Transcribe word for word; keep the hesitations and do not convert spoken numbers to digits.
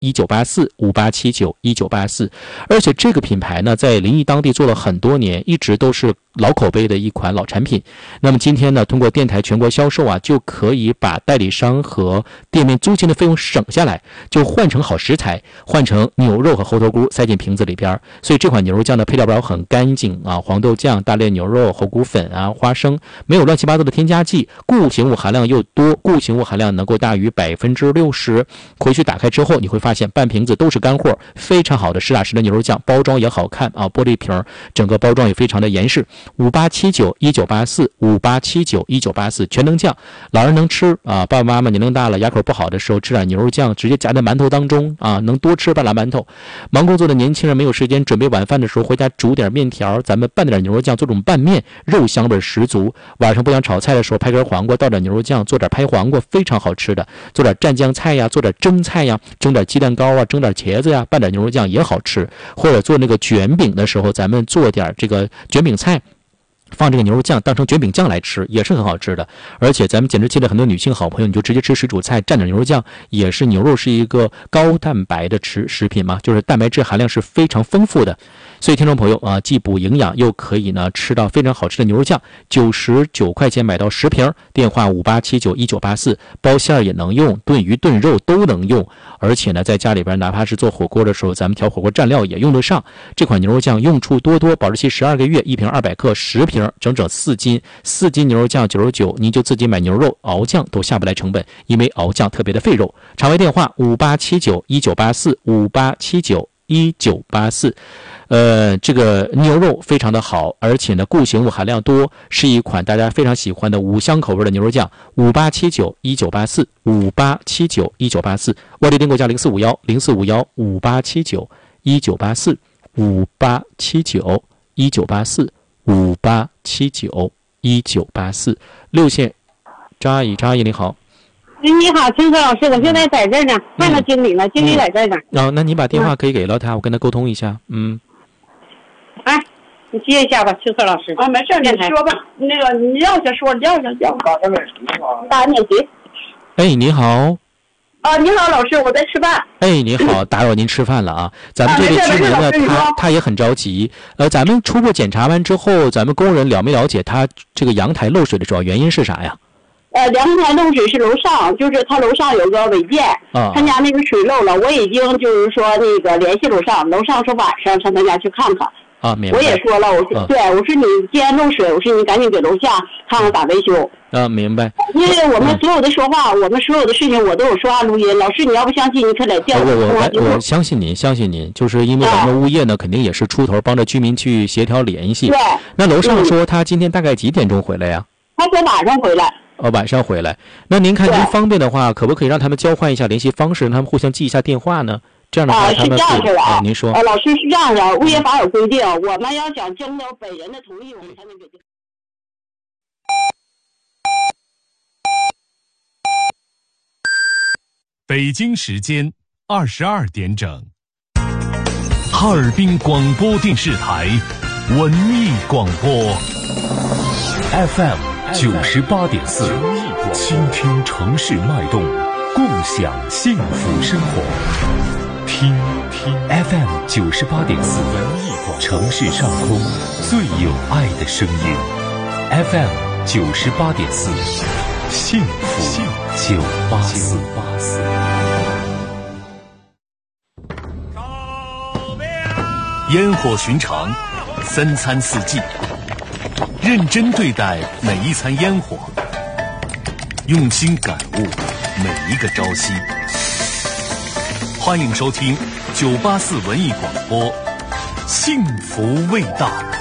一九八四五八七九一九八四。而且这个品牌呢，在临沂当地做了很多年，一直都是老口碑的一款老产品。那么今天呢，通过电台全国销售啊，就可以把代理商和店面租金的费用省下来，就换成好食材，换成牛肉和猴头菇塞进瓶子里边。所以这款牛肉酱的配料表很干净啊，黄豆酱、大炼牛肉、猴骨粉啊、花生，没有乱七八糟的添加剂，固形物含量又多，固形物含量能够大于百分之六十。回去打开之后，你会发现半瓶子都是干货，非常好的实打实的牛肉酱，包装也好看啊，玻璃瓶，整个包装也非常的严实。五八七九一九八四五八七九一九八四全能酱，老人能吃啊，爸爸妈妈年龄大了牙口不好的时候，吃点牛肉酱直接夹在馒头当中啊，能多吃半拉馒头。忙工作的年轻人没有时间准备晚饭的时候，回家煮点面条，咱们拌点牛肉酱做种拌面，肉香味十足。晚上不想炒菜的时候，拍根黄瓜倒点牛肉酱，做点拍黄瓜非常好吃的。做点蘸酱菜呀，做点蒸菜呀，蒸点鸡蛋糕啊，蒸点茄子呀，拌点牛肉酱也好吃。或者做那个卷饼的时候，咱们做点这个卷饼菜，放这个牛肉酱当成卷饼酱来吃，也是很好吃的。而且咱们减脂期的很多女性好朋友，你就直接吃水煮菜蘸点牛肉酱，也是。牛肉是一个高蛋白的吃食品嘛，就是蛋白质含量是非常丰富的。所以听众朋友啊，既补营养又可以呢吃到非常好吃的牛肉酱，九十九块钱买到十瓶，电话五八七九一九八四，包馅也能用，炖鱼炖肉都能用。而且呢，在家里边哪怕是做火锅的时候，咱们调火锅蘸料也用得上。这款牛肉酱用处多多，保质期十二个月，一瓶二百克，十瓶整整四斤，四斤牛肉酱九十九，您就自己买牛肉熬酱都下不来成本，因为熬酱特别的费肉。场外电话五八七九一九八四五八七九一九八四。呃，这个牛肉非常的好，而且呢固形物含量多，是一款大家非常喜欢的五香口味的牛肉酱。五八七九一九八四五八七九一九八四，外地订购价零四五幺零四五幺五八七九一九八四五八七九一九八四五八七九一九八四。六线张阿姨，张阿姨你好。 你好，陈科老师，我现在在这儿呢，看到经理了，经理在这儿呢。 哦，那你把电话可以给了他，我跟他沟通一下。嗯。 哎，你接一下吧，陈科老师。 啊，没事，你说吧。那个你要先说，你要先讲。 打你谁？ 哎，你好。 啊，你好，老师，我在吃饭。 哎，你好，打扰您吃饭了啊。咱们这位居民呢，他他也很着急。呃，咱们初步检查完之后，咱们工人了没了解他这个阳台漏水的主要原因是啥呀？ 呃，阳台漏水是楼上，就是他楼上有个违建，啊，他家那个水漏了，我已经就是说那个联系楼上，楼上说晚上上他家去看看。 啊，明白。 我也说了，我说、啊、对，我说你既然漏水，我说你赶紧给楼下看看咋维修。 啊，明白。 因为我们所有的说话，嗯、我们所有的事情我都有说话录音。老师，你要不相信，你可来调我我我我相信您，相信您，就是因为咱们物业呢，啊、肯定也是出头帮着居民去协调联系。 对。 那楼上说他今天大概几点钟回来呀？ 他说晚上回来。 哦，晚上回来。那您看您方便的话，可不可以让他们交换一下联系方式，让他们互相记一下电话呢？这样的话，他们可以。啊，是这样式的啊。 您说。 呃，老师是这样的，物业法有规定，我们要想征得本人的同意，我们才能给。 北京时间二十二点整，哈尔滨广播电视台文艺广播 F M 九十八点四，倾听城市脉动，共享幸福生活。听听 F M 九十八点四，文艺广播，城市上空最有爱的声音。F M 九十八点四，幸福九八四。烟火寻常，三餐四季，认真对待每一餐烟火，用心感悟每一个朝夕。欢迎收听九八四文艺广播，幸福味道。